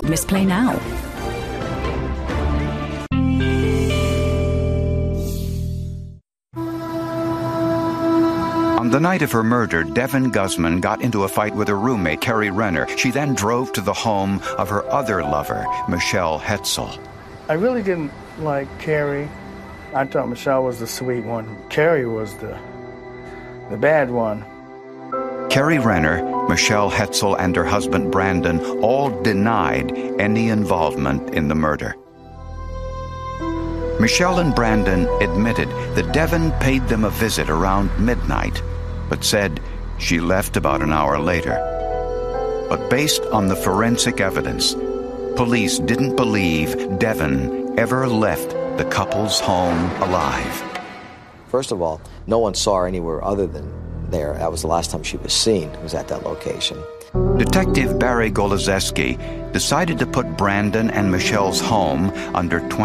Misplay now. On the night of her murder, Devin Guzman got into a fight with her roommate, Carrie Renner. She then drove to the home of her other lover, Michelle Hetzel. I really didn't like Carrie. I thought Michelle was the sweet one. Carrie was the bad one. Carrie Renner, Michelle Hetzel, and her husband Brandon all denied any involvement in the murder. Michelle and Brandon admitted that Devin paid them a visit around midnight, but said she left about an hour later. But based on the forensic evidence, police didn't believe Devin ever left the couple's home alive. First of all, no one saw her anywhere other than there. That was the last time she was seen, was at that location. Detective Barry Golozeski decided to put Brandon and Michelle's home under